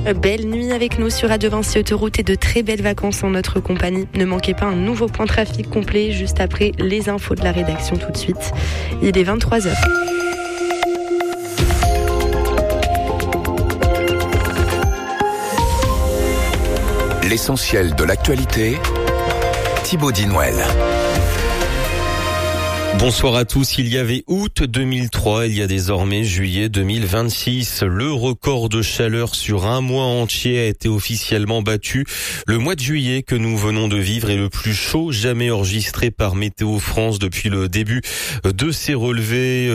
Belle nuit avec nous sur Radio Vinci Autoroute et de très belles vacances en notre compagnie. Ne manquez pas un nouveau point trafic complet juste après les infos de la rédaction tout de suite. Il est 23h. L'essentiel de l'actualité, Thibaut Dinouel. Bonsoir à tous. Il y avait août 2003, il y a désormais juillet 2026. Le record de chaleur sur un mois entier a été officiellement battu. Le mois de juillet que nous venons de vivre est le plus chaud jamais enregistré par Météo France depuis le début de ces relevés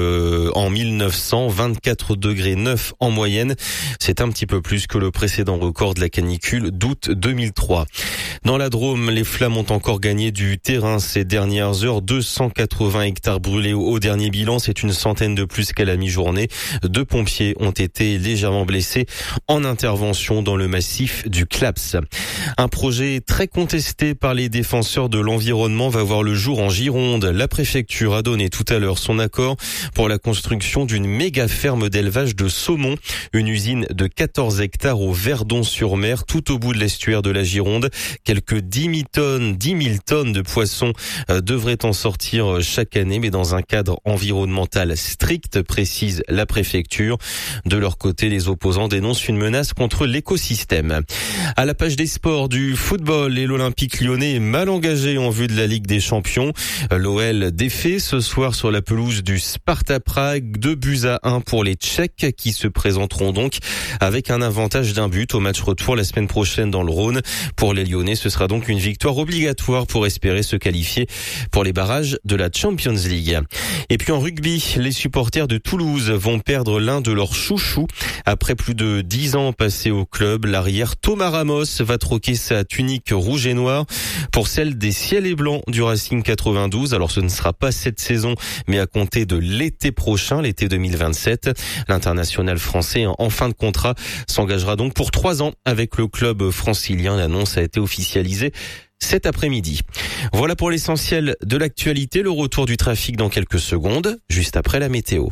en 1900, 24,9 degrés en moyenne. C'est un petit peu plus que le précédent record de la canicule d'août 2003. Dans la Drôme, les flammes ont encore gagné du terrain ces dernières heures. 280 hectares brûlés au dernier bilan, c'est une centaine de plus qu'à la mi-journée. 2 pompiers ont été légèrement blessés en intervention dans le massif du Claps. Un projet très contesté par les défenseurs de l'environnement va voir le jour en Gironde. La préfecture a donné tout à l'heure son accord pour la construction d'une méga ferme d'élevage de saumon, une usine de 14 hectares au Verdon-sur-Mer, tout au bout de l'estuaire de la Gironde. Quelques 10 000 tonnes de poissons devraient en sortir chaque année, mais dans un cadre environnemental strict, précise la préfecture. De leur côté, les opposants dénoncent une menace contre l'écosystème. À la page des sports du football, et l'Olympique lyonnais est mal engagé en vue de la Ligue des Champions. L'OL défait ce soir sur la pelouse du Sparta Prague, 2-1 pour les Tchèques qui se présenteront donc avec un avantage d'un but au match retour la semaine prochaine dans le Rhône. Pour les Lyonnais, ce sera donc une victoire obligatoire pour espérer se qualifier pour les barrages de la Champions League. Et puis en rugby, les supporters de Toulouse vont perdre l'un de leurs chouchous. Après plus de 10 ans passés au club, l'arrière Thomas Ramos va troquer sa tunique rouge et noire pour celle des ciels et blancs du Racing 92. Alors ce ne sera pas cette saison, mais à compter de l'été prochain, l'été 2027. L'international français en fin de contrat s'engagera donc pour 3 ans avec le club francilien. L'annonce a été officialisée cet après-midi. Voilà pour l'essentiel de l'actualité. Le retour du trafic dans quelques secondes, juste après la météo.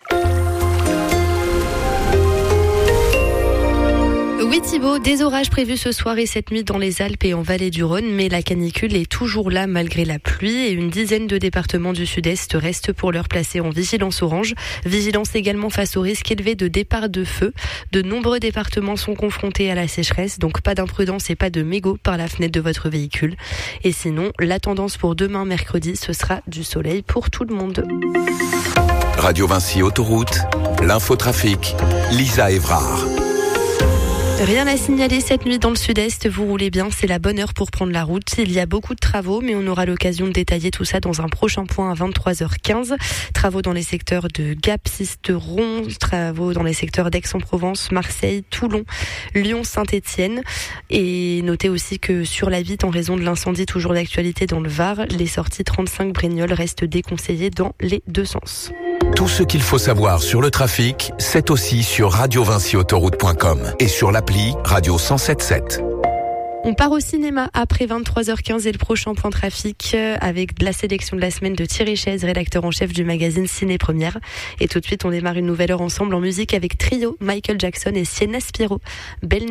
Oui Thibaut, des orages prévus ce soir et cette nuit dans les Alpes et en vallée du Rhône, mais la canicule est toujours là malgré la pluie et une dizaine de départements du sud-est restent pour l'heure placés en vigilance orange. Vigilance également face au risque élevé de départ de feu. De nombreux départements sont confrontés à la sécheresse, donc pas d'imprudence et pas de mégots par la fenêtre de votre véhicule. Et sinon, la tendance pour demain mercredi, ce sera du soleil pour tout le monde. Radio Vinci Autoroute, l'infotrafic, Lisa Evrard. Rien à signaler cette nuit dans le sud-est, vous roulez bien, c'est la bonne heure pour prendre la route. Il y a beaucoup de travaux, mais on aura l'occasion de détailler tout ça dans un prochain point à 23h15. Travaux dans les secteurs de Gap, Sisteron, travaux dans les secteurs d'Aix-en-Provence, Marseille, Toulon, Lyon, Saint-Étienne. Et notez aussi que sur la Vitte, en raison de l'incendie toujours d'actualité dans le Var, les sorties 35 Brignoles restent déconseillées dans les deux sens. Tout ce qu'il faut savoir sur le trafic, c'est aussi sur radiovinciautoroute.com et sur l'appli Radio 107.7. On part au cinéma après 23h15 et le prochain point trafic avec la sélection de la semaine de Thierry Chaise, rédacteur en chef du magazine Ciné Première. Et tout de suite, on démarre une nouvelle heure ensemble en musique avec Trio, Michael Jackson et Sienna Spiro. Belle